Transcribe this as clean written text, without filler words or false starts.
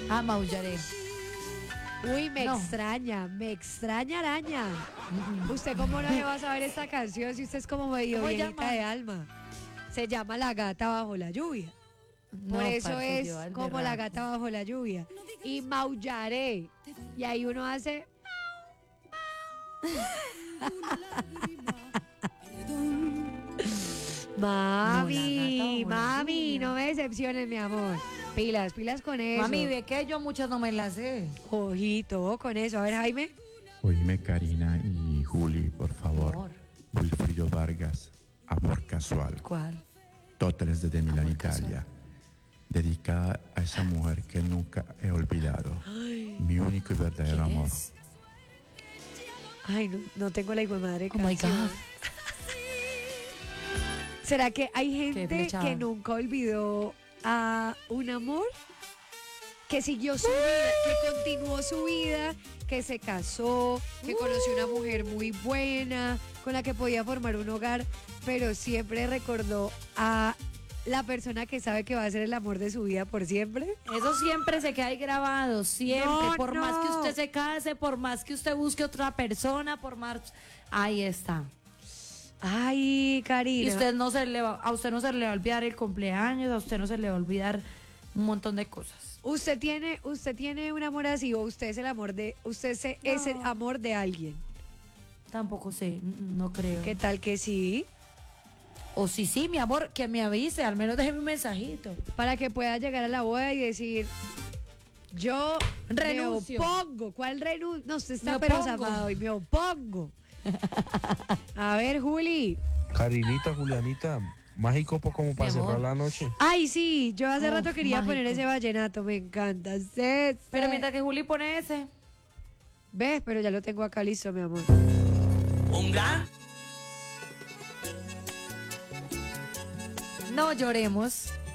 Ah, maullaré. Uy, No. me extraña araña. ¿Usted cómo no le va a saber esta canción si usted es como medio ¿Cómo viejita llama? de alma? Se llama La gata bajo la lluvia. Por No, eso parce, es yo al como la berraco. gata bajo la lluvia. Y maullaré. Y ahí uno hace... No, la gata Mami, bajo la mami, lluvia. no me decepciones, mi amor. Pilas, pilas con eso. Mami, ve que yo muchas no me las sé. Ojito con eso. A ver, Jaime. Oíme, Karina y Juli, por favor. Amor. Wilfrido Vargas, Amor Casual. ¿Cuál? Totres desde Milán, Amor Casual. Italia. Dedicada a esa mujer que nunca he olvidado. Mi único y verdadero ¿Quién amor. es? Ay, no, no tengo la hijo de madre Oh my canción. God. ¿Será que hay Qué gente flechada. que nunca olvidó a un amor? Que siguió su vida, que continuó su vida, que se casó, que conoció una mujer muy buena, con la que podía formar un hogar, pero siempre recordó a la persona que sabe que va a ser el amor de su vida por siempre. Eso siempre se queda ahí grabado, siempre. No, por más que no. usted se case, por más que usted busque otra persona, por más... Ahí está. Ay, Y Karina. usted no se le va, a usted no se le va a olvidar el cumpleaños, a usted no se le va a olvidar un montón de cosas. Usted tiene un amor así o usted es el amor de, es el amor de alguien. Tampoco sé, no creo. ¿Qué tal que sí? O si sí, mi amor, que me avise, al menos déjeme un mensajito. Para que pueda llegar a la boda y decir, yo Renuncio. me opongo. ¿Cuál renuncio? No, usted está Me pero opongo. zafado y me opongo. A ver, Juli. Carinita, Julianita, mágico como para Mi amor. cerrar la noche. Ay, sí, yo hace rato quería mágico. poner ese vallenato, me encanta. Sí, Pero sí. mientras que Juli pone ese. ¿Ves? Pero ya lo tengo acá listo, mi amor. No lloremos.